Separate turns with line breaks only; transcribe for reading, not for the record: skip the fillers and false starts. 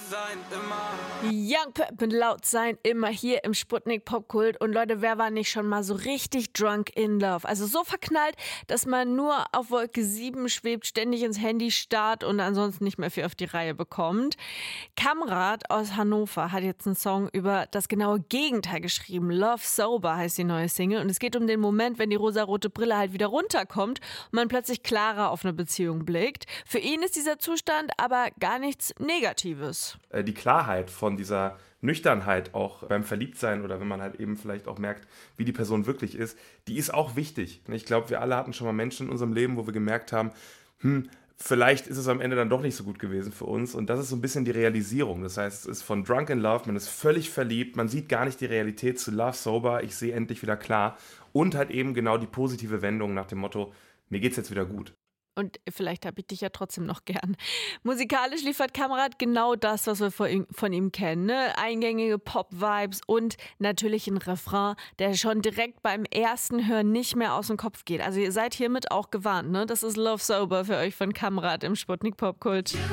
sein, immer.
Young Pep mit laut sein, immer hier im Sputnik Popkult. Und Leute, wer war nicht schon mal so richtig drunk in love? Also so verknallt, dass man nur auf Wolke 7 schwebt, ständig ins Handy starrt und ansonsten nicht mehr viel auf die Reihe bekommt. Kamrat aus Hannover hat jetzt einen Song über das genaue Gegenteil geschrieben. Love Sober heißt die neue Single. Und es geht um den Moment, wenn die rosarote Brille halt wieder runterkommt und man plötzlich klarer auf eine Beziehung blickt. Für ihn ist dieser Zustand aber gar nichts Negatives.
Die Klarheit von dieser Nüchternheit auch beim Verliebtsein oder wenn man halt eben vielleicht auch merkt, wie die Person wirklich ist, die ist auch wichtig. Ich glaube, wir alle hatten schon mal Menschen in unserem Leben, wo wir gemerkt haben, vielleicht ist es am Ende dann doch nicht so gut gewesen für uns. Und das ist so ein bisschen die Realisierung. Das heißt, es ist von Drunk in Love, man ist völlig verliebt, man sieht gar nicht die Realität, zu Love Sober, ich sehe endlich wieder klar. Und halt eben genau die positive Wendung nach dem Motto, mir geht's jetzt wieder gut.
Und vielleicht habe ich dich ja trotzdem noch gern. Musikalisch liefert Kamrat genau das, was wir von ihm kennen. Ne? Eingängige Pop-Vibes und natürlich ein Refrain, der schon direkt beim ersten Hören nicht mehr aus dem Kopf geht. Also ihr seid hiermit auch gewarnt. Ne? Das ist Love Sober für euch von Kamrat im Sputnik Popkult.